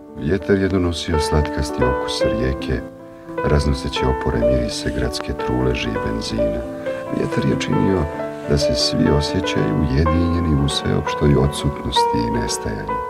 Vjetar je donosio slatkasti okus rijeke, raznoseći opore mirise gradske truleži i benzina. Vjetar je činio da se svi osjećaju ujedinjeni u sveopštoj odsutnosti i nestajanju.